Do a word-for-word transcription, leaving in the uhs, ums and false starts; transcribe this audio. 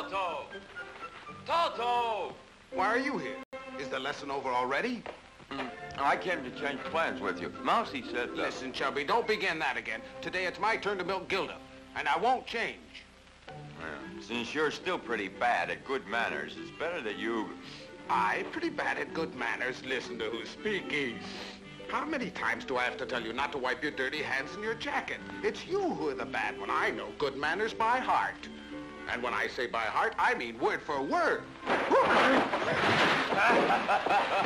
Toto! Toto! Why are you here? Is the lesson over already? Mm, I came to change plans with you. Mousy said that... Listen, Chubby, don't begin that again. Today it's my turn to milk Gilda, and I won't change. Well, since you're still pretty bad at good manners, it's better that you... I, pretty bad at good manners. Listen to who's speaking. How many times do I have to tell you not to wipe your dirty hands in your jacket? It's you who are the bad one. I know good manners by heart. And when I say by heart, I mean word for word.